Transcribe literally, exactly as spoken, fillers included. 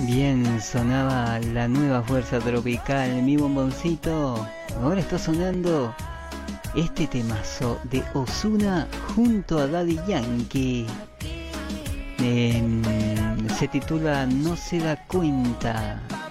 Bien, sonaba la nueva fuerza tropical, mi bomboncito. Ahora está sonando este temazo de Ozuna junto a Daddy Yankee. Eh, se titula No se da cuenta.